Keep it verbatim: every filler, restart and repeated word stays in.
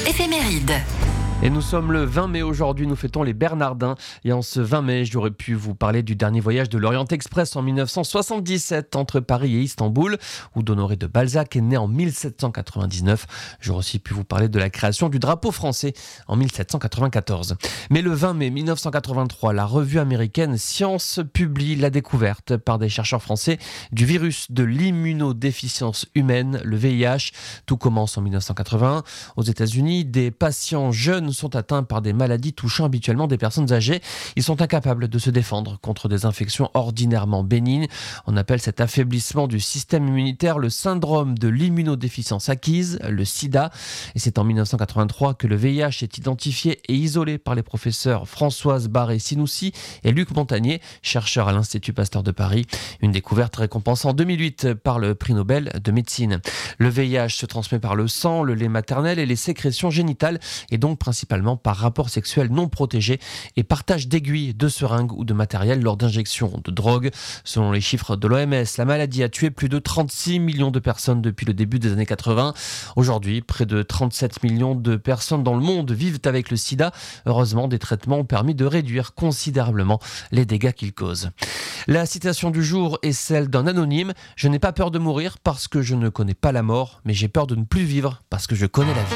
Éphéméride. Et nous sommes le vingt mai aujourd'hui, nous fêtons les Bernardins. Et en ce vingt mai, j'aurais pu vous parler du dernier voyage de l'Orient Express en mille neuf cent soixante-dix-sept entre Paris et Istanbul, où d'Honoré de Balzac est né en mille sept cent quatre-vingt-dix-neuf. J'aurais aussi pu vous parler de la création du drapeau français en mille sept cent quatre-vingt-quatorze. Mais le vingt mai mille neuf cent quatre-vingt-trois, la revue américaine Science publie la découverte par des chercheurs français du virus de l'immunodéficience humaine, le V I H. Tout commence en mille neuf cent quatre-vingt-un. Aux États-Unis, des patients jeunes sont atteints par des maladies touchant habituellement des personnes âgées. Ils sont incapables de se défendre contre des infections ordinairement bénignes. On appelle cet affaiblissement du système immunitaire le syndrome de l'immunodéficience acquise, le sida. Et c'est en mille neuf cent quatre-vingt-trois que le V I H est identifié et isolé par les professeurs Françoise Barré-Sinoussi et Luc Montagnier, chercheurs à l'Institut Pasteur de Paris. Une découverte récompensée en deux mille huit par le prix Nobel de médecine. Le V I H se transmet par le sang, le lait maternel et les sécrétions génitales, et donc principalement par rapport sexuel non protégé et partage d'aiguilles, de seringues ou de matériel lors d'injections de drogue. Selon les chiffres de l'O M S, la maladie a tué plus de trente-six millions de personnes depuis le début des années quatre-vingts. Aujourd'hui, près de trente-sept millions de personnes dans le monde vivent avec le sida. Heureusement, des traitements ont permis de réduire considérablement les dégâts qu'il cause. La citation du jour est celle d'un anonyme. « Je n'ai pas peur de mourir parce que je ne connais pas la mort, mais j'ai peur de ne plus vivre parce que je connais la vie ».